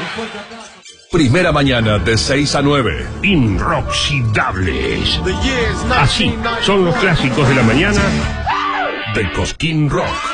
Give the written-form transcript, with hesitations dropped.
Primera mañana de 6 a 9. Inoxidables. Así son los clásicos de la mañana de Cosquín Rock.